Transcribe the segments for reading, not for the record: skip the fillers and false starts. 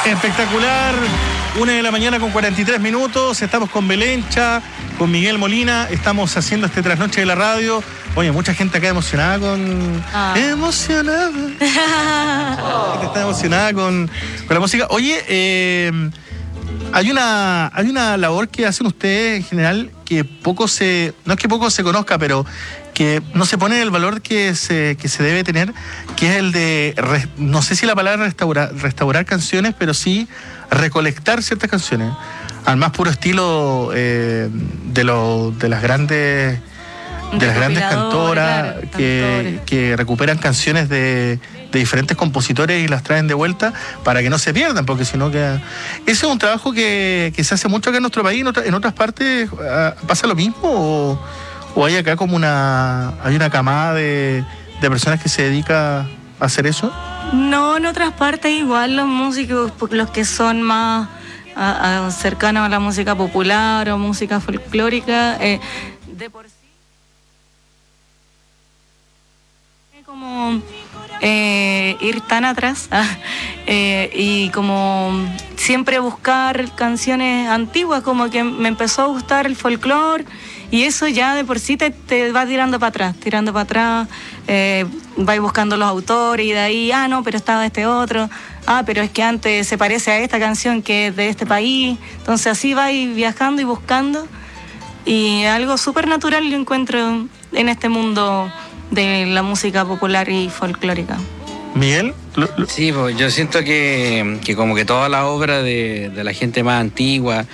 Espectacular, 1:43 a.m. Estamos con Belencha, con Miguel Molina. Estamos haciendo este trasnoche de la radio. Oye, mucha gente acá emocionada con... Emocionada. Está emocionada con la música. Oye, hay una labor que hacen ustedes en general que poco se... No es que poco se conozca, pero que no se pone el valor que se debe tener, que es el de, no sé si la palabra restaurar canciones, pero sí recolectar ciertas canciones, al más puro estilo de las grandes cantoras, claro, que recuperan canciones de diferentes compositores y las traen de vuelta para que no se pierdan, porque si no queda... Ese es un trabajo que se hace mucho acá en nuestro país. ¿En otras partes pasa lo mismo o hay acá como hay una camada de personas que se dedica a hacer eso? No, en otras partes igual los músicos, los que son más cercanos a la música popular o música folclórica, de por sí como ir tan atrás y como siempre buscar canciones antiguas, como que me empezó a gustar el folclore. Y eso ya de por sí te va tirando para atrás, vais buscando los autores y de ahí, no, pero estaba este otro, pero es que antes se parece a esta canción que es de este país. Entonces así vais viajando y buscando, y algo súper natural yo encuentro en este mundo de la música popular y folclórica. ¿Miguel? Sí, pues yo siento que como que toda la obra de la gente más antigua,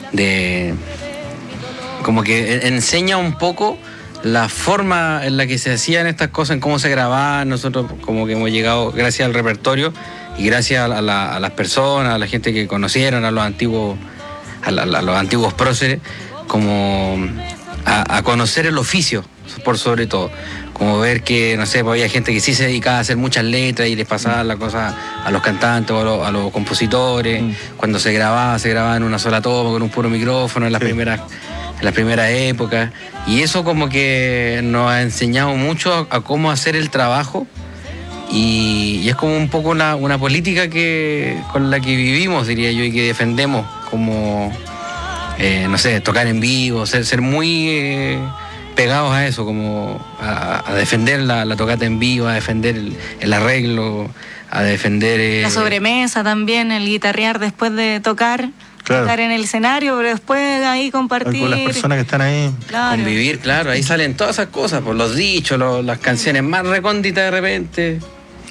como que enseña un poco la forma en la que se hacían estas cosas, en cómo se grababan. Nosotros como que hemos llegado gracias al repertorio y gracias a las personas, a la gente que conocieron, a los antiguos próceres, como a conocer el oficio, por sobre todo. Como ver que, no sé, pues había gente que sí se dedicaba a hacer muchas letras y les pasaba la cosa a los cantantes o a los compositores. Cuando se grababa en una sola toma, con un puro micrófono en las primeras épocas, y eso como que nos ha enseñado mucho a cómo hacer el trabajo, y es como un poco una política con la que vivimos, diría yo, y que defendemos, como no sé, tocar en vivo, ser muy pegados a eso, como a defender la tocata en vivo, a defender el arreglo, a defender la sobremesa también, el guitarrear después de tocar. Claro. Estar en el escenario, pero después ahí compartir. Con las personas que están ahí. Claro. Convivir, claro. Ahí salen todas esas cosas, por los dichos, las canciones más recónditas de repente.